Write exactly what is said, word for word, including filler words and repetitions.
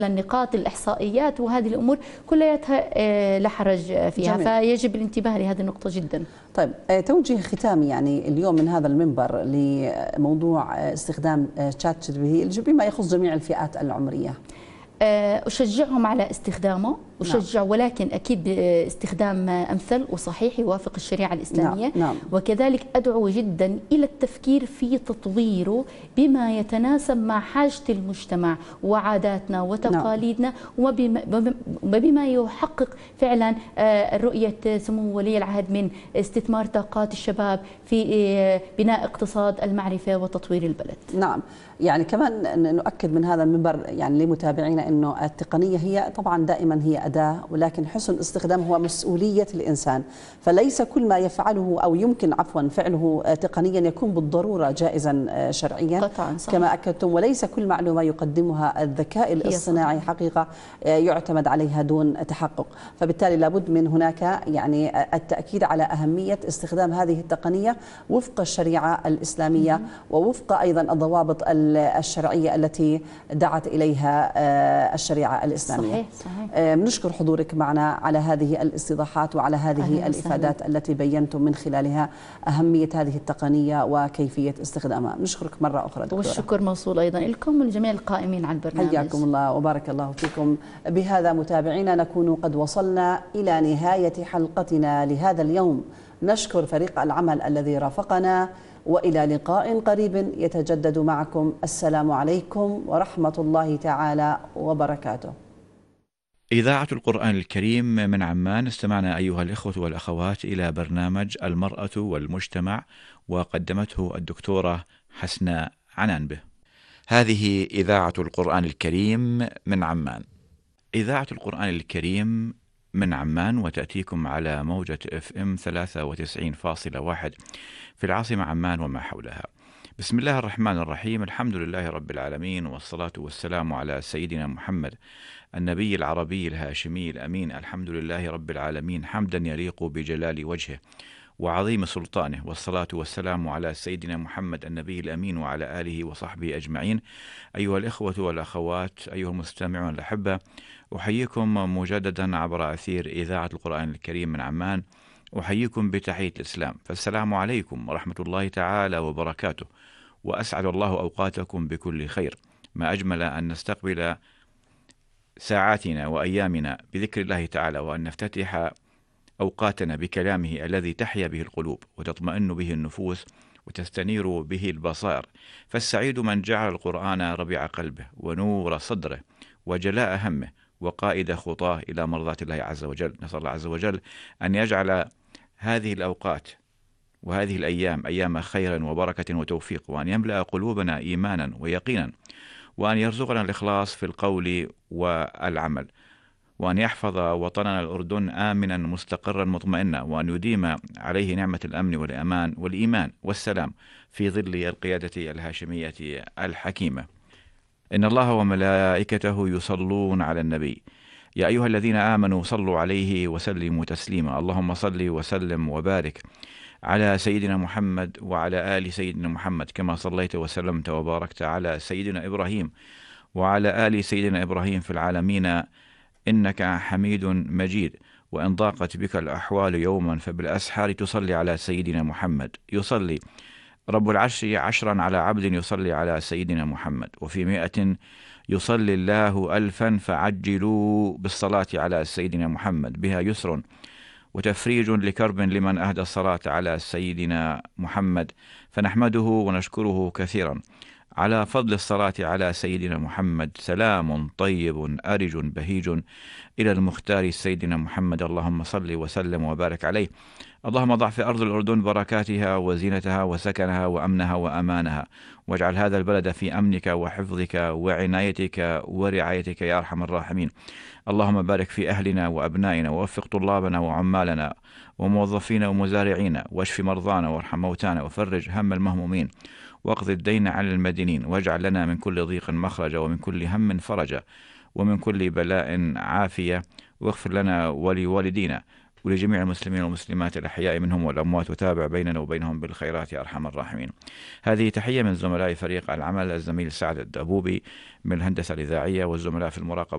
النقاط الإحصائيات وهذه الأمور كلها لا حرج فيها. جميل. فيجب الانتباه لهذه النقطة جدا. طيب، توجيه ختامي يعني اليوم من هذا المنبر لموضوع استخدام شات جي بي تي بما يخص جميع الفئات العمرية. أشجعهم على استخدامه، أشجع، نعم. ولكن أكيد باستخدام أمثل وصحيح يوافق الشريعة الإسلامية. نعم. نعم. وكذلك أدعو جدا إلى التفكير في تطويره بما يتناسب مع حاجة المجتمع وعاداتنا وتقاليدنا. نعم. وبما يحقق فعلا رؤية سمو ولي العهد من استثمار طاقات الشباب في بناء اقتصاد المعرفة وتطوير البلد. نعم، يعني كمان نؤكد من هذا المنبر يعني لمتابعينا أنه التقنية هي طبعا دائما هي أداة، ولكن حسن استخدامه هو مسؤولية الإنسان. فليس كل ما يفعله أو يمكن عفوا فعله تقنيا يكون بالضرورة جائزا شرعيا. قطعا صحيح. كما أكدتم، وليس كل معلومة يقدمها الذكاء الاصطناعي حقيقة يعتمد عليها دون تحقق. فبالتالي لابد من هناك يعني التأكيد على أهمية استخدام هذه التقنية وفق الشريعة الإسلامية ووفق أيضا الضوابط الشرعية التي دعت إليها الشريعة الإسلامية. صحيح صحيح. نشكر حضورك معنا على هذه الاستيضاحات وعلى هذه الإفادات التي بينتم من خلالها أهمية هذه التقنية وكيفية استخدامها. نشكرك مرة أخرى دكتورة. والشكر موصول أيضا لكم ولجميع القائمين على البرنامج. حياكم الله وبارك الله فيكم. بهذا متابعينا نكون قد وصلنا إلى نهاية حلقتنا لهذا اليوم. نشكر فريق العمل الذي رافقنا، وإلى لقاء قريب يتجدد معكم. السلام عليكم ورحمة الله تعالى وبركاته. إذاعة القرآن الكريم من عمان. استمعنا أيها الإخوة والأخوات إلى برنامج المرأة والمجتمع، وقدمته الدكتورة حسناء عنانبه. هذه إذاعة القرآن الكريم من عمان. إذاعة القرآن الكريم من عمان، وتأتيكم على موجة اف ام ثلاثة وتسعين فاصلة واحد في العاصمة عمان وما حولها. بسم الله الرحمن الرحيم. الحمد لله رب العالمين، والصلاة والسلام على سيدنا محمد النبي العربي الهاشمي الأمين. الحمد لله رب العالمين حمدا يليق بجلال وجهه وعظيم سلطانه، والصلاة والسلام على سيدنا محمد النبي الأمين وعلى آله وصحبه أجمعين. أيها الإخوة والأخوات، أيها المستمعون الأحبة، أحييكم مجددا عبر أثير إذاعة القرآن الكريم من عمان. أحييكم بتحية الإسلام، فالسلام عليكم ورحمة الله تعالى وبركاته، وأسعد الله أوقاتكم بكل خير. ما أجمل أن نستقبل ساعاتنا وأيامنا بذكر الله تعالى، وأن نفتتح أوقاتنا بكلامه الذي تحيا به القلوب وتطمئن به النفوس وتستنير به البصائر. فالسعيد من جعل القرآن ربيع قلبه ونور صدره وجلاء همه وقائد خطاه إلى مرضاة الله عز وجل. نسأل الله عز وجل أن يجعل هذه الأوقات وهذه الأيام أيام خير وبركة وتوفيق، وأن يملأ قلوبنا إيمانا ويقينا، وأن يرزقنا الإخلاص في القول والعمل، وأن يحفظ وطننا الأردن آمنا مستقرا مطمئنا، وأن يديم عليه نعمة الأمن والأمان والإيمان والسلام في ظل القيادة الهاشمية الحكيمة. إن الله وملائكته يصلون على النبي، يا أيها الذين آمنوا صلوا عليه وسلموا تسليما. اللهم صل وسلم وبارك على سيدنا محمد وعلى آل سيدنا محمد، كما صليت وسلمت وباركت على سيدنا إبراهيم وعلى آل سيدنا إبراهيم في العالمين إنك حميد مجيد. وإن ضاقت بك الأحوال يوما فبالأسحار تصلي على سيدنا محمد. يصلي رب العرش عشرا على عبد يصلي على سيدنا محمد، وفي مئة يصلي الله ألفا، فعجلوا بالصلاة على سيدنا محمد، بها يسر وتفريج لكرب لمن أهدى الصلاة على سيدنا محمد. فنحمده ونشكره كثيرا على فضل الصلاة على سيدنا محمد. سلام طيب أرج بهيج إلى المختار سيدنا محمد. اللهم صل وسلم وبارك عليه. اللهم ضع في أرض الأردن بركاتها وزينتها وسكنها وأمنها وأمانها، واجعل هذا البلد في أمنك وحفظك وعنايتك ورعايتك يا أرحم الراحمين. اللهم بارك في أهلنا وأبنائنا، ووفق طلابنا وعمالنا وموظفين ومزارعين، واشف مرضانا وارحم موتانا، وفرج هم المهمومين، واقض الدين عن المدينين، واجعل لنا من كل ضيق مخرجا، ومن كل هم فرجا، ومن كل بلاء عافية، واغفر لنا ولوالدينا ولجميع المسلمين والمسلمات الأحياء منهم والأموات، وتابع بيننا وبينهم بالخيرات يا أرحم الراحمين. هذه تحية من زملاء فريق العمل، الزميل سعد الدبوبي من الهندسة الإذاعية، والزملاء في المراقبة